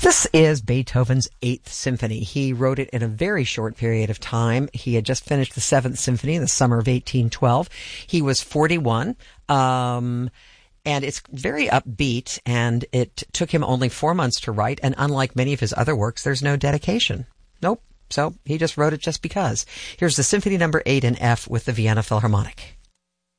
This is Beethoven's Eighth Symphony. He wrote it in a very short period of time. He had just finished the Seventh Symphony in the summer of 1812. He was 41. And it's very upbeat, and it took him only 4 months to write. And unlike many of his other works, there's no dedication. Nope. So he just wrote it just because. Here's the Symphony Number 8 in F with the Vienna Philharmonic.